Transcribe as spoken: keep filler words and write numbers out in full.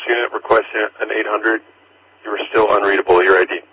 unit requesting an eight hundred. You were still unreadable. Your I D.